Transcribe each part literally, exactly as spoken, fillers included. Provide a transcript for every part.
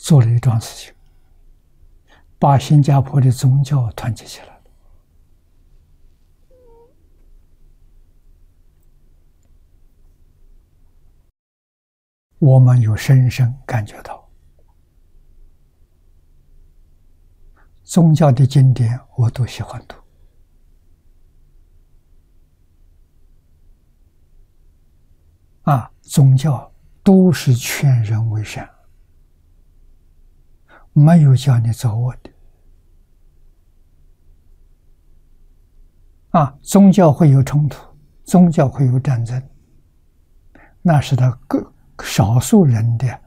做了一桩事情，把新加坡的宗教团结起来了。我们有深深感觉到，宗教的经典我都喜欢读。啊，宗教都是劝人为善，没有叫你走我的。啊，宗教会有冲突，宗教会有战争，那是他个少数人的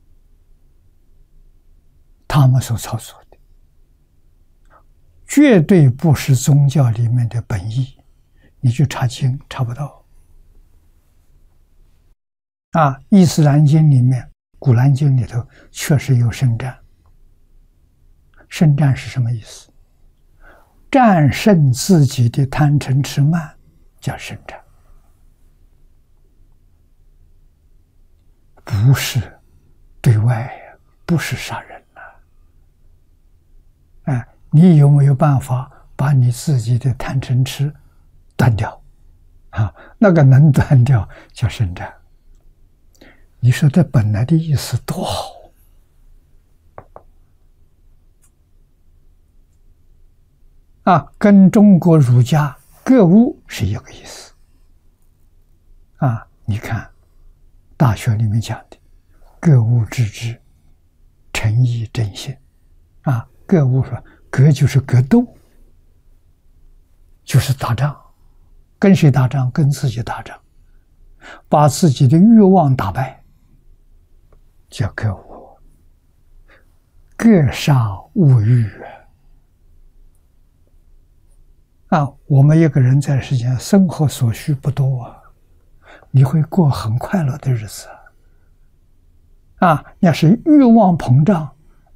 他们所操作的，绝对不是宗教里面的本意。你去查经查不到。啊，伊斯兰经里面，古兰经里头确实有圣战。圣战是什么意思？战胜自己的贪嗔痴慢，叫圣战。不是对外，不是杀人呐、啊。哎，你有没有办法把你自己的贪嗔痴断掉？啊，那个能断掉叫圣战。你说这本来的意思多好啊，跟中国儒家格物是一个意思啊。你看大学里面讲的格物致知，诚意正信啊。格物说格就是格斗，就是打仗，跟谁打仗？跟自己打仗，把自己的欲望打败，叫格物。格杀勿欲啊！我们一个人在世间生活所需不多啊，你会过很快乐的日子啊！要是欲望膨胀，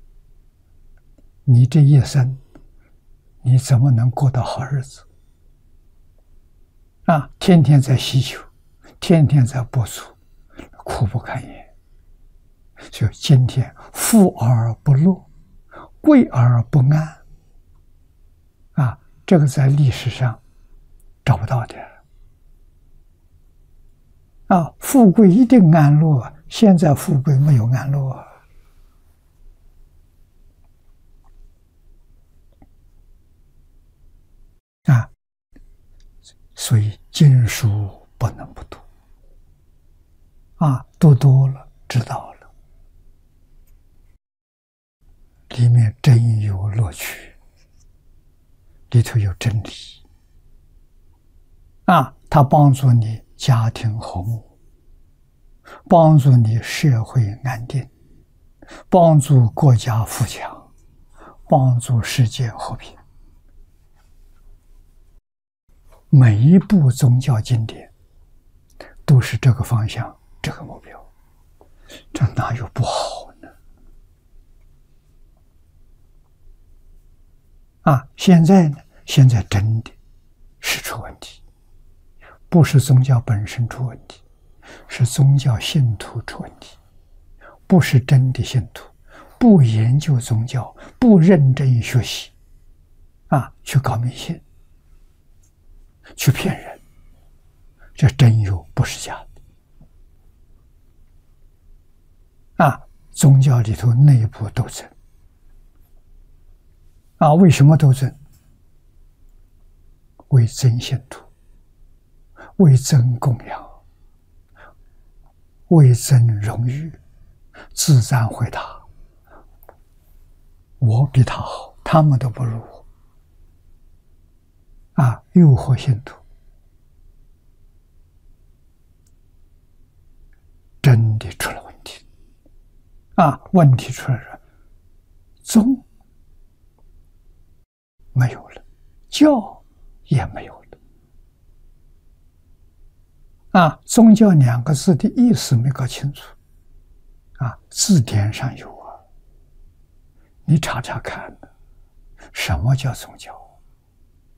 你这一生你怎么能过到好日子啊？天天在希求，天天在播出，苦不堪言。所以今天富而不乐，贵而不安啊，这个在历史上找不到的啊。富贵一定安乐，现在富贵没有安乐啊。所以经书不能不读啊，读多了知道了，里面真有乐趣，里头有真理啊！它帮助你家庭和睦，帮助你社会安定，帮助国家富强，帮助世界和平。每一部宗教经典都是这个方向，这个目标，这哪有不好呢？啊，现在呢？现在真的是出问题，不是宗教本身出问题，是宗教信徒出问题，不是真的信徒，不研究宗教，不认真学习，啊，去搞迷信，去骗人，这真有，不是假的。啊，宗教里头内部斗争。啊，为什么斗争？为争信徒，为争供养，为争荣誉，自赞回答。我比他好，他们都不如我。啊，诱惑信徒，真的出了问题。啊，问题出来了，宗没有了，教也没有了。啊，宗教两个字的意思没搞清楚。啊，字典上有啊，你查查看，什么叫宗教？